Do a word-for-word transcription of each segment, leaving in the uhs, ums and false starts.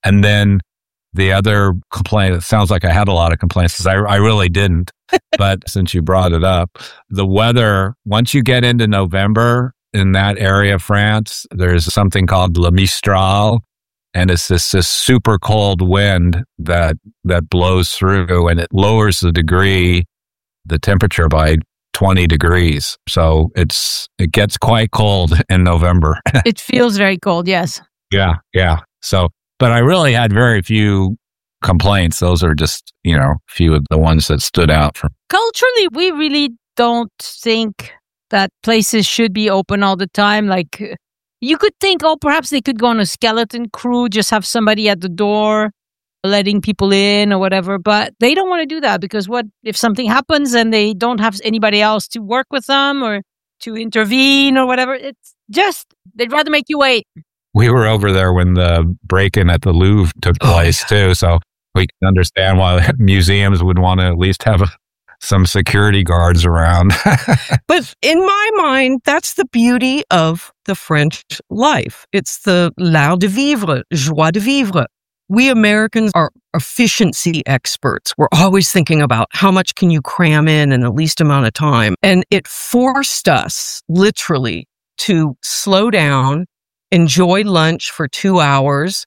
And then the other complaint, it sounds like I had a lot of complaints because I, I really didn't. But since you brought it up, the weather, once you get into November in that area of France, there's something called Le Mistral. And it's this, this super cold wind that that blows through, and it lowers the degree, the temperature by twenty degrees. So it's it gets quite cold in November. It feels very cold, yes. Yeah, yeah. So, but I really had very few complaints. Those are just, you know, few of the ones that stood out. From Culturally, we really don't think that places should be open all the time. Like, you could think, oh, perhaps they could go on a skeleton crew, just have somebody at the door letting people in or whatever. But they don't want to do that because what if something happens and they don't have anybody else to work with them or to intervene or whatever? It's just, they'd rather make you wait. We were over there when the break-in at the Louvre took place, oh, yeah. too. So we can understand why museums would want to at least have a some security guards around. But in my mind, that's the beauty of the French life. It's the l'art de vivre, joie de vivre. We Americans are efficiency experts. We're always thinking about how much can you cram in in the least amount of time. And it forced us literally to slow down, enjoy lunch for two hours,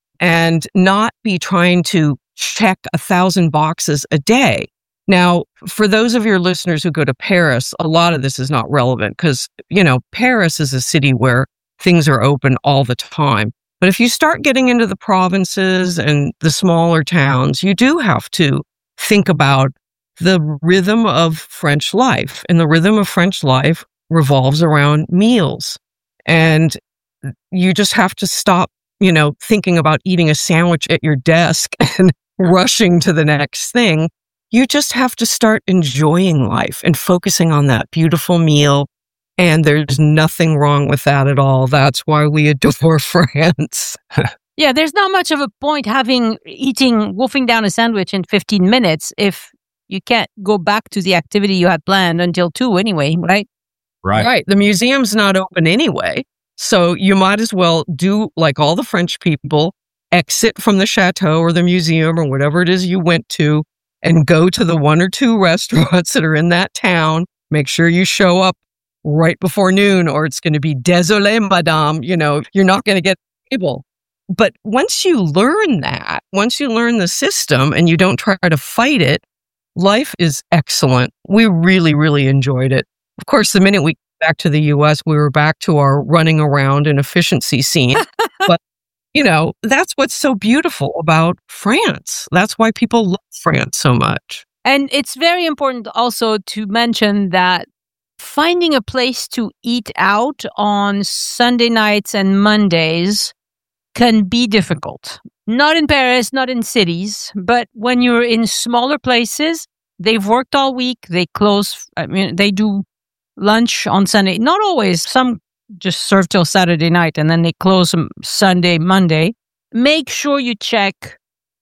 and not be trying to check a thousand boxes a day. Now, for those of your listeners who go to Paris, a lot of this is not relevant because, you know, Paris is a city where things are open all the time. But if you start getting into the provinces and the smaller towns, you do have to think about the rhythm of French life. And the rhythm of French life revolves around meals. And you just have to stop, you know, thinking about eating a sandwich at your desk and rushing to the next thing. You just have to start enjoying life and focusing on that beautiful meal. And there's nothing wrong with that at all. That's why we adore France. Yeah, there's not much of a point having eating, wolfing down a sandwich in fifteen minutes if you can't go back to the activity you had planned until two anyway, right? Right. Right. The museum's not open anyway. So you might as well do like all the French people, exit from the chateau or the museum or whatever it is you went to, and go to the one or two restaurants that are in that town. Make sure you show up right before noon or it's going to be désolé, madame. You know, you're not going to get a table. But once you learn that, once you learn the system and you don't try to fight it, life is excellent. We really, really enjoyed it. Of course, the minute we got back to the U S, we were back to our running around and efficiency scene. But you know, that's what's so beautiful about France. That's why people love France so much. And it's very important also to mention that finding a place to eat out on Sunday nights and Mondays can be difficult. Not in Paris, not in cities, but when you're in smaller places, they've worked all week, they close, I mean, they do lunch on Sunday. Not always, some just serve till Saturday night and then they close Sunday, Monday. Make sure you check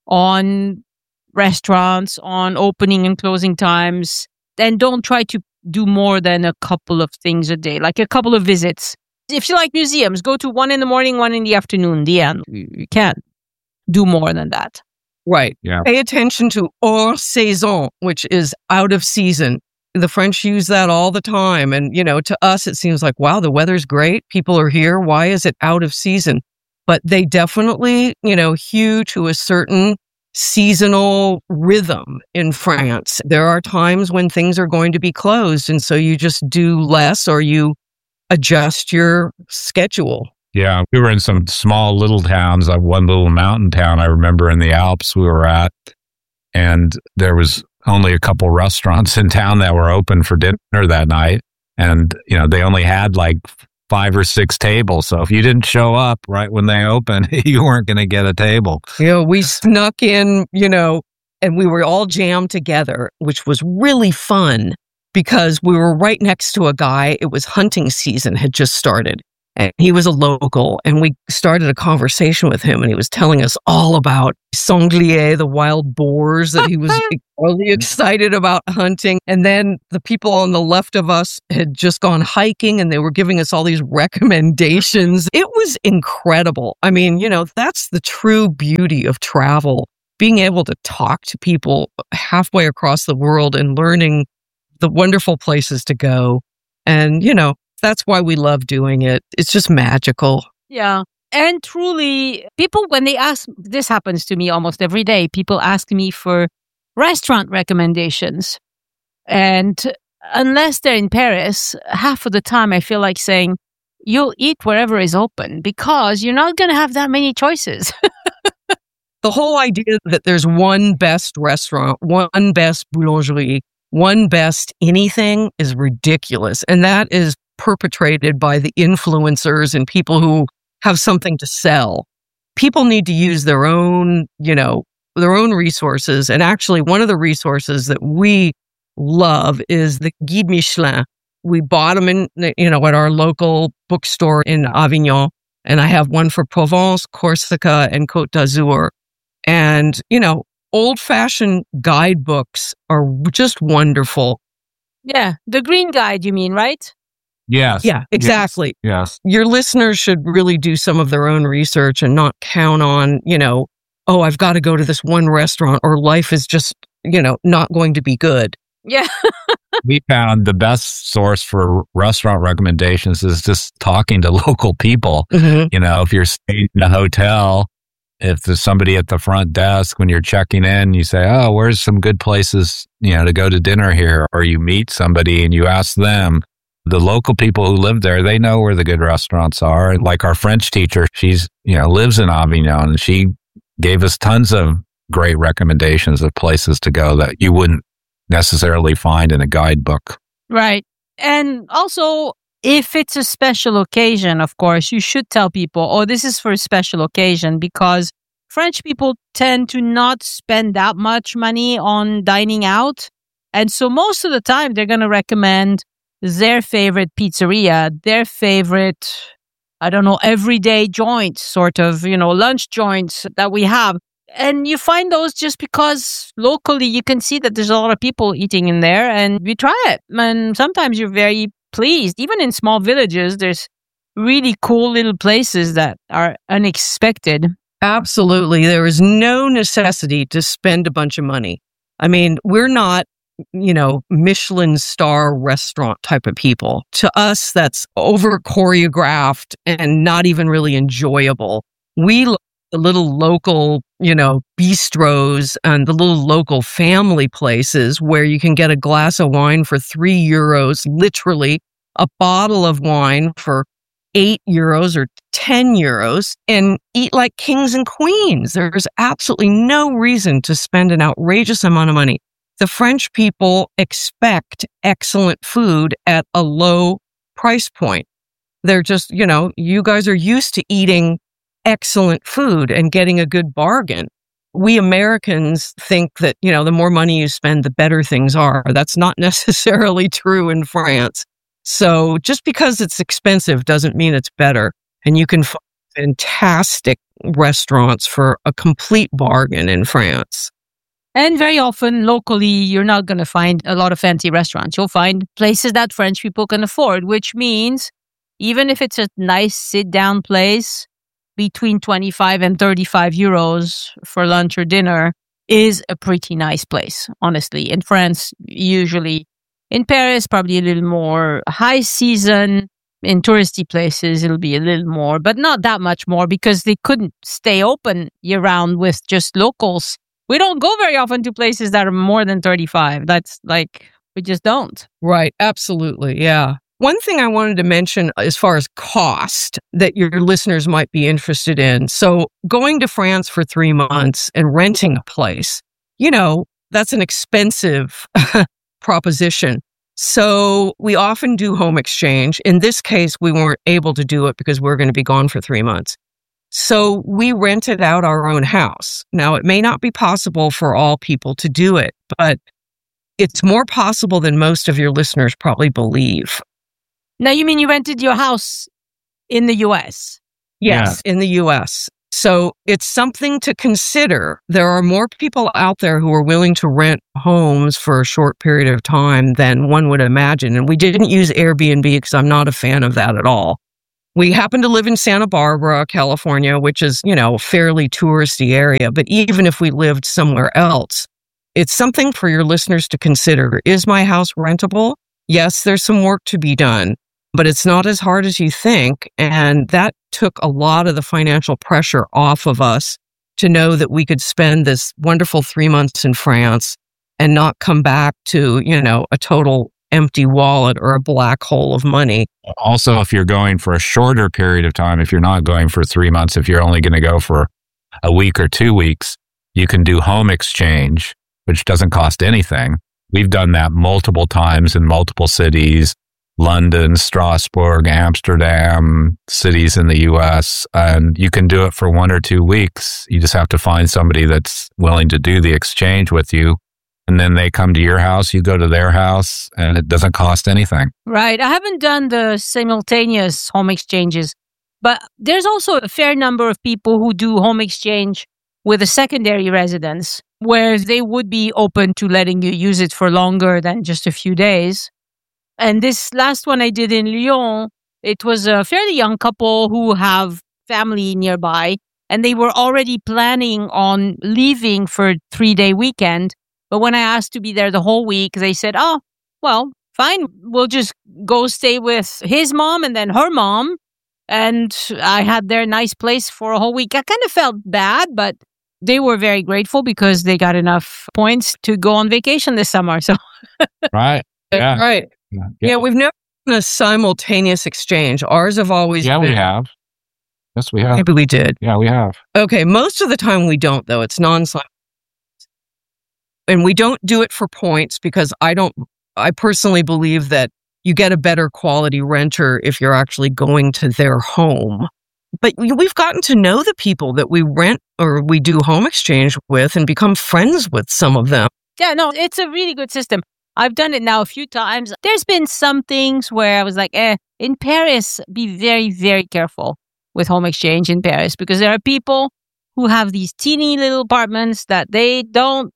on restaurants, on opening and closing times, and don't try to do more than a couple of things a day, like a couple of visits. If you like museums, go to one in the morning, one in the afternoon, the end. You can't do more than that. Right. Yeah. Pay attention to hors saison, which is out of season. The French use that all the time. And, you know, to us, it seems like, wow, the weather's great. People are here. Why is it out of season? But they definitely, you know, hew to a certain seasonal rhythm in France. There are times when things are going to be closed. And so you just do less or you adjust your schedule. Yeah, we were in some small little towns, like one little mountain town I remember in the Alps we were at. And there was only a couple restaurants in town that were open for dinner that night. And, you know, they only had like five or six tables. So if you didn't show up right when they opened, you weren't going to get a table. You know, we snuck in, you know, and we were all jammed together, which was really fun because we were right next to a guy. It was hunting season had just started. And he was a local, and we started a conversation with him, and he was telling us all about sanglier, the wild boars that he was really excited about hunting. And then the people on the left of us had just gone hiking, and they were giving us all these recommendations. It was incredible. I mean, you know, that's the true beauty of travel, being able to talk to people halfway across the world and learning the wonderful places to go. And, you know, that's why we love doing it. It's just magical. Yeah. And truly, people, when they ask, this happens to me almost every day, people ask me for restaurant recommendations. And unless they're in Paris, half of the time I feel like saying, you'll eat wherever is open because you're not going to have that many choices. The whole idea that there's one best restaurant, one best boulangerie, one best anything is ridiculous. And that is perpetrated by the influencers and people who have something to sell. People need to use their own, you know, their own resources. And actually, one of the resources that we love is the Guide Michelin. We bought them in, you know, at our local bookstore in Avignon. And I have one for Provence, Corsica, and Côte d'Azur. And, you know, old-fashioned guidebooks are just wonderful. Yeah. The Green Guide, you mean, right? Yes. Yeah, exactly. Yes. Your listeners should really do some of their own research and not count on, you know, oh, I've got to go to this one restaurant or life is just, you know, not going to be good. Yeah. We found the best source for restaurant recommendations is just talking to local people. Mm-hmm. You know, if you're staying in a hotel, if there's somebody at the front desk when you're checking in, you say, oh, where's some good places, you know, to go to dinner here? Or you meet somebody and you ask them. The local people who live there, they know where the good restaurants are. Like our French teacher, she's, you know, lives in Avignon, and she gave us tons of great recommendations of places to go that you wouldn't necessarily find in a guidebook. Right. And also, if it's a special occasion, of course, you should tell people, oh, this is for a special occasion, because French people tend to not spend that much money on dining out. And so most of the time, they're going to recommend their favorite pizzeria, their favorite, I don't know, everyday joint, sort of, you know, lunch joints that we have. And you find those just because locally you can see that there's a lot of people eating in there and you try it. And sometimes you're very pleased. Even in small villages, there's really cool little places that are unexpected. Absolutely. There is no necessity to spend a bunch of money. I mean, we're not, you know, Michelin star restaurant type of people. To us, that's over choreographed and not even really enjoyable. We love the little local, you know, bistros and the little local family places where you can get a glass of wine for three euros, literally a bottle of wine for eight euros or ten euros, and eat like kings and queens. There's absolutely no reason to spend an outrageous amount of money. The French people expect excellent food at a low price point. They're just, you know, you guys are used to eating excellent food and getting a good bargain. We Americans think that, you know, the more money you spend, the better things are. That's not necessarily true in France. So just because it's expensive doesn't mean it's better. And you can find fantastic restaurants for a complete bargain in France. And very often, locally, you're not going to find a lot of fancy restaurants. You'll find places that French people can afford, which means even if it's a nice sit-down place, between twenty-five and thirty-five euros for lunch or dinner is a pretty nice place, honestly. In France, usually. In Paris, probably a little more. High season, in touristy places, it'll be a little more, but not that much more because they couldn't stay open year-round with just locals. We don't go very often to places that are more than thirty-five. That's like, we just don't. Right. Absolutely. Yeah. One thing I wanted to mention as far as cost that your listeners might be interested in. So going to France for three months and renting a place, you know, that's an expensive proposition. So we often do home exchange. In this case, we weren't able to do it because we're going to be gone for three months. So we rented out our own house. Now, it may not be possible for all people to do it, but it's more possible than most of your listeners probably believe. Now, you mean you rented your house in the U S. Yes, yeah. In the U S. So it's something to consider. There are more people out there who are willing to rent homes for a short period of time than one would imagine. And we didn't use Airbnb because I'm not a fan of that at all. We happen to live in Santa Barbara, California, which is, you know, a fairly touristy area. But even if we lived somewhere else, it's something for your listeners to consider. Is my house rentable? Yes, there's some work to be done, but it's not as hard as you think. And that took a lot of the financial pressure off of us to know that we could spend this wonderful three months in France and not come back to, you know, a total empty wallet or a black hole of money. Also, if you're going for a shorter period of time, if you're not going for three months, if you're only going to go for a week or two weeks, you can do home exchange, which doesn't cost anything. We've done that multiple times in multiple cities, London, Strasbourg, Amsterdam, cities in the U S, and you can do it for one or two weeks. You just have to find somebody that's willing to do the exchange with you. And then they come to your house, you go to their house, and it doesn't cost anything. Right. I haven't done the simultaneous home exchanges, but there's also a fair number of people who do home exchange with a secondary residence, where they would be open to letting you use it for longer than just a few days. And this last one I did in Lyon, it was a fairly young couple who have family nearby, and they were already planning on leaving for a three-day weekend. But when I asked to be there the whole week, they said, oh, well, fine, we'll just go stay with his mom and then her mom. And I had their nice place for a whole week. I kind of felt bad, but they were very grateful because they got enough points to go on vacation this summer. So, right. Yeah. Right. Yeah. yeah, we've never done a simultaneous exchange. Ours have always Yeah, been. we have. Yes, we have. Maybe we did. Yeah, we have. Okay, most of the time we don't, though. It's non-simultaneous. And we don't do it for points because I don't, I personally believe that you get a better quality renter if you're actually going to their home. But we've gotten to know the people that we rent or we do home exchange with and become friends with some of them. Yeah, no, it's a really good system. I've done it now a few times. There's been some things where I was like, eh, in Paris, be very, very careful with home exchange in Paris because there are people who have these teeny little apartments that they don't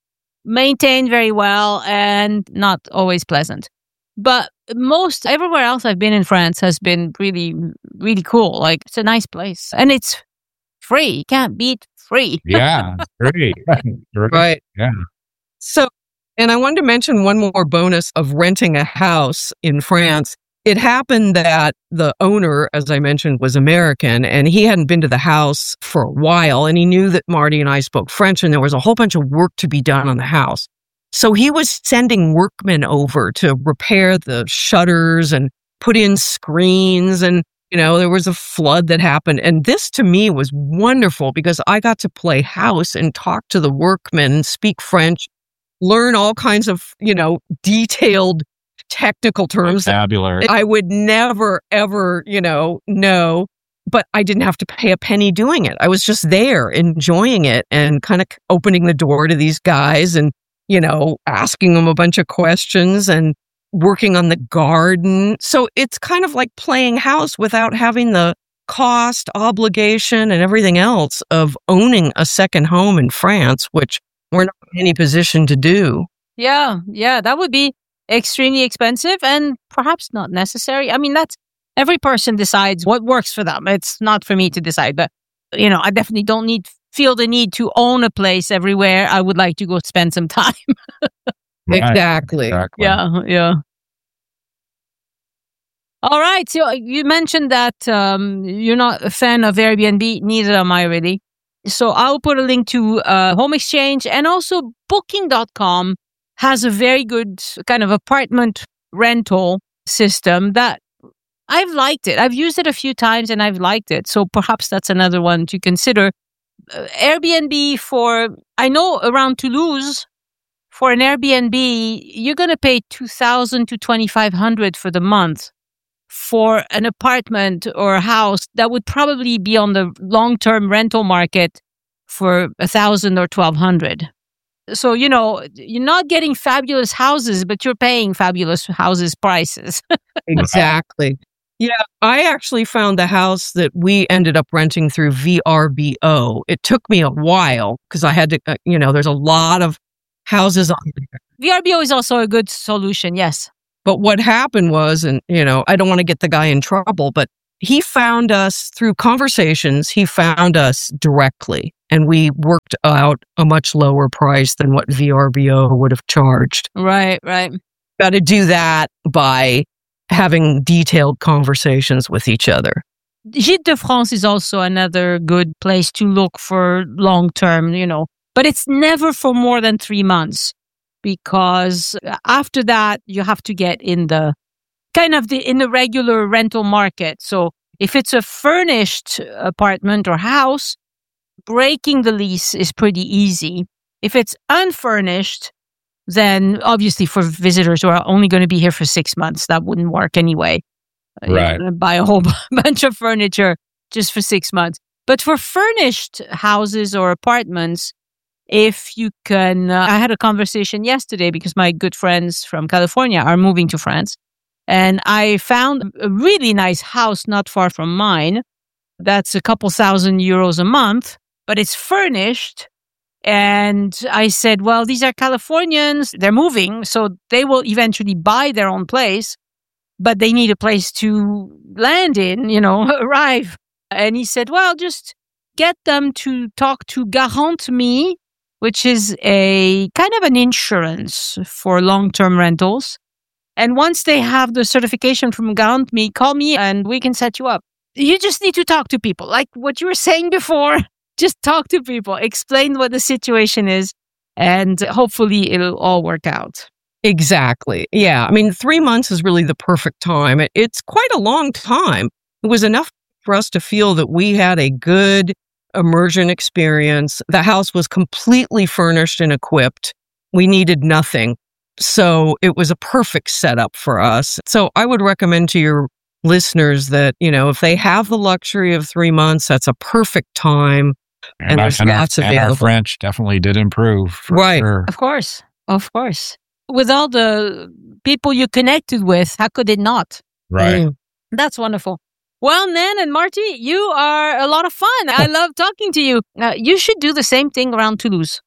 maintain very well and not always pleasant. But most everywhere else I've been in France has been really, really cool. Like, it's a nice place and it's free. You can't beat free. Yeah, free. Right. Yeah. So, and I wanted to mention one more bonus of renting a house in France. It happened that the owner, as I mentioned, was American and he hadn't been to the house for a while. And he knew that Marty and I spoke French and there was a whole bunch of work to be done on the house. So he was sending workmen over to repair the shutters and put in screens. And, you know, there was a flood that happened. And this to me was wonderful because I got to play house and talk to the workmen, speak French, learn all kinds of, you know, detailed technical terms Vocabulary. I would never, ever, you know, know, but I didn't have to pay a penny doing it. I was just there enjoying it and kind of opening the door to these guys and, you know, asking them a bunch of questions and working on the garden. So it's kind of like playing house without having the cost, obligation, and everything else of owning a second home in France, which we're not in any position to do. Yeah, yeah, that would be extremely expensive and perhaps not necessary. I mean, that's every person decides what works for them. It's not for me to decide, but you know, I definitely don't need feel the need to own a place everywhere. I would like to go spend some time. Right. Exactly. Exactly. Yeah, yeah. All right. So you mentioned that um, you're not a fan of Airbnb. Neither am I really. So I'll put a link to uh, Home Exchange, and also booking dot com has a very good kind of apartment rental system that I've liked it. I've used it a few times and I've liked it. So perhaps that's another one to consider. Uh, Airbnb for, I know around Toulouse, for an Airbnb, you're going to pay two thousand to twenty-five hundred for the month for an apartment or a house that would probably be on the long-term rental market for one thousand or twelve hundred. So, you know, you're not getting fabulous houses, but you're paying fabulous houses prices. Exactly. Yeah, I actually found the house that we ended up renting through V R B O. It took me a while because I had to, uh, you know, there's a lot of houses on there. V R B O is also a good solution, yes. But what happened was, and, you know, I don't want to get the guy in trouble, but he found us through conversations. He found us directly, and we worked out a much lower price than what V R B O would have charged. Right, right. Got to do that by having detailed conversations with each other. Gîtes de France is also another good place to look for long term, you know, but it's never for more than three months because after that you have to get in the kind of the in the regular rental market. So if it's a furnished apartment or house, breaking the lease is pretty easy. If it's unfurnished, then obviously for visitors who are only going to be here for six months, that wouldn't work anyway. Right. You know, buy a whole bunch of furniture just for six months. But for furnished houses or apartments, if you can, uh, I had a conversation yesterday because my good friends from California are moving to France. And I found a really nice house not far from mine. That's a couple thousand euros a month, but it's furnished. And I said, well, these are Californians. They're moving, so they will eventually buy their own place, but they need a place to land in, you know, arrive. And he said, well, just get them to talk to Garante Me, which is a kind of an insurance for long-term rentals. And once they have the certification from Garante Me, call me and we can set you up. You just need to talk to people, like what you were saying before. Just talk to people, explain what the situation is, and hopefully it'll all work out. Exactly. Yeah. I mean, three months is really the perfect time. It's quite a long time. It was enough for us to feel that we had a good immersion experience. The house was completely furnished and equipped. We needed nothing. So it was a perfect setup for us. So I would recommend to your listeners that, you know, if they have the luxury of three months, that's a perfect time. And, And, our, there's and, our, lots and our available. French definitely did improve. For Right. Sure. Of course. Of course. With all the people you connected with, how could it not? Right. Mm. That's wonderful. Well, Nan and Marty, you are a lot of fun. I love talking to you. Uh, you should do the same thing around Toulouse.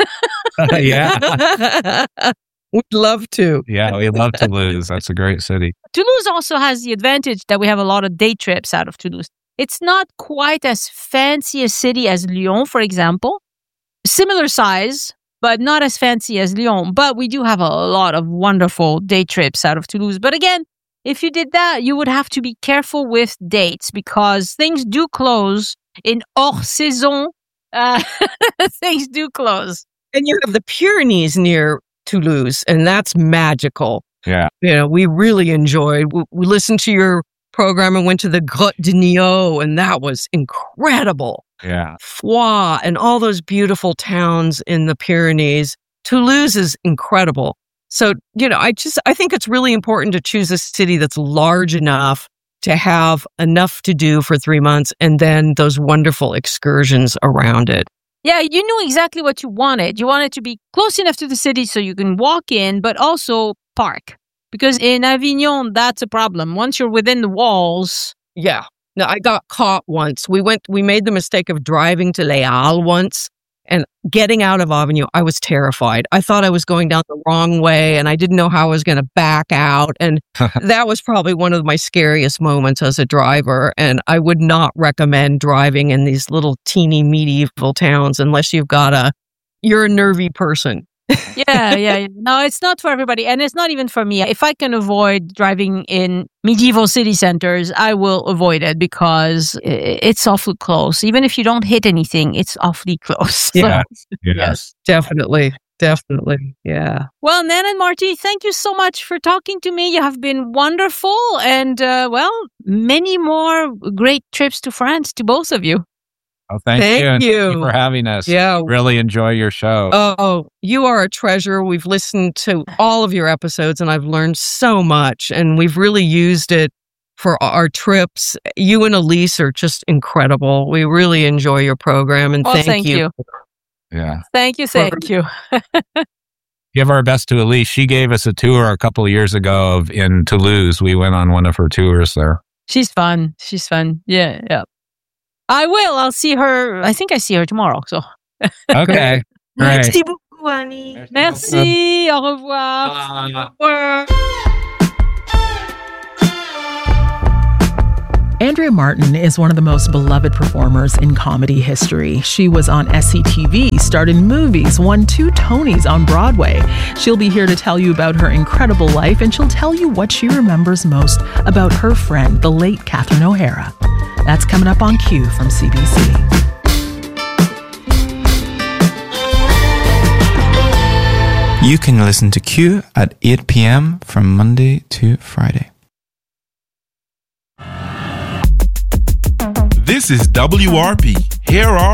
Yeah. We'd love to. Yeah. We love Toulouse. That's a great city. Toulouse also has the advantage that we have a lot of day trips out of Toulouse. It's not quite as fancy a city as Lyon, for example. Similar size, but not as fancy as Lyon. But we do have a lot of wonderful day trips out of Toulouse. But again, if you did that, you would have to be careful with dates because things do close in hors saison. Uh, things do close. And you have the Pyrenees near Toulouse, and that's magical. Yeah. You know, we really enjoyed. We, we listened to your program and went to the Grotte de Nio, and that was incredible. Yeah. Foix and all those beautiful towns in the Pyrenees. Toulouse is incredible. So, you know, I just, I think it's really important to choose a city that's large enough to have enough to do for three months and then those wonderful excursions around it. Yeah, you knew exactly what you wanted. You wanted to be close enough to the city so you can walk in, but also park. Because in Avignon, that's a problem. Once you're within the walls. Yeah. No, I got caught once. We went, we made the mistake of driving to Les Halles once and getting out of Avignon. I was terrified. I thought I was going down the wrong way and I didn't know how I was going to back out. And that was probably one of my scariest moments as a driver. And I would not recommend driving in these little teeny medieval towns unless you've got a, you're a nervy person. yeah, yeah. No, it's not for everybody. And it's not even for me. If I can avoid driving in medieval city centers, I will avoid it because it's awfully close. Even if you don't hit anything, it's awfully close. Yeah. So, Yes. Yes, definitely. Definitely. Yeah. well, Nan and Marty, thank you so much for talking to me. You have been wonderful. And, uh, well, many more great trips to France to both of you. Oh, thank, Thank you. and you. Thank you for having us. Yeah. Really enjoy your show. Oh, you are a treasure. We've listened to all of your episodes and I've learned so much and we've really used it for our trips. You and Elise are just incredible. We really enjoy your program and Oh, thank, thank you. you. Yeah. Thank you. Thank you. Give our best to Elise. She gave us a tour a couple of years ago of in Toulouse. We went on one of her tours there. She's fun. She's fun. Yeah, yeah. I will. I'll see her. I think I see her tomorrow. So. Okay. Great. Merci beaucoup, Annie. Merci. Au revoir. Uh, Au revoir. Andrea Martin is one of the most beloved performers in comedy history. She was on S C T V, starred in movies, won two Tonys on Broadway. She'll be here to tell you about her incredible life, and she'll tell you what she remembers most about her friend, the late Catherine O'Hara. That's coming up on Q from C B C. You can listen to Q at eight p.m. from Monday to Friday. This is W R P. Here are